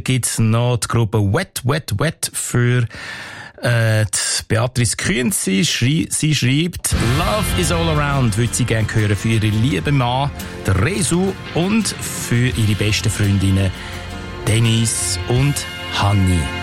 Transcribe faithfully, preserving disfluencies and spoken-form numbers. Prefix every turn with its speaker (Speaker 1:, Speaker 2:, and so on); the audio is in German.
Speaker 1: gibt es noch die Gruppe Wet, Wet, Wet für äh, die Beatrice Künzi. Schrie, sie schreibt, Love is all around, würde sie gerne hören für ihre lieben Mann, der Resu, und für ihre besten Freundinnen Denise und Hanni.